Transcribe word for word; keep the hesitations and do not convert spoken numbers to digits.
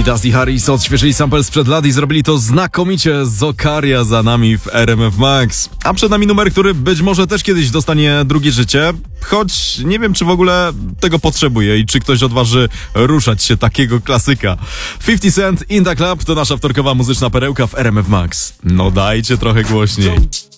Dusty Harris odświeżyli sample sprzed lat i zrobili to znakomicie. Zokaria za nami w R M F Max. A przed nami numer, który być może też kiedyś dostanie drugie życie, choć nie wiem, czy w ogóle tego potrzebuje i czy ktoś odważy ruszać się takiego klasyka. fifty Cent, In The Club to nasza wtorkowa muzyczna perełka w R M F Max. No dajcie trochę głośniej.